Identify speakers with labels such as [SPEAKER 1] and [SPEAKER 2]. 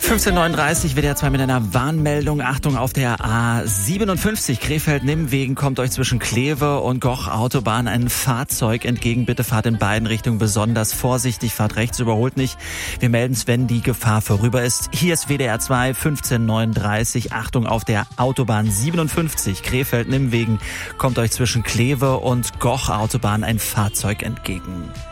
[SPEAKER 1] 15:39 WDR 2 mit einer Warnmeldung. Achtung, auf der A57 Krefeld-Nimwegen kommt euch zwischen Kleve und Goch Autobahn ein Fahrzeug entgegen. Bitte fahrt in beiden Richtungen besonders vorsichtig, fahrt rechts, überholt nicht. Wir melden es, wenn die Gefahr vorüber ist. Hier ist WDR 2, 15:39. Achtung, auf der Autobahn 57 Krefeld-Nimwegen kommt euch zwischen Kleve und Goch Autobahn ein Fahrzeug entgegen.